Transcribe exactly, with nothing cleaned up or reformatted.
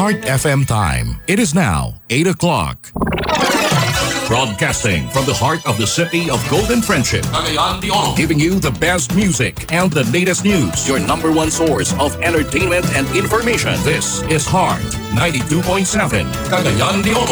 Heart F M time. It is now eight o'clock. Broadcasting from the heart of the city of Golden Friendship, Cagayan de Oro, giving you the best music and the latest news. Your number one source of entertainment and information. This is Heart ninety-two point seven, Cagayan de Oro.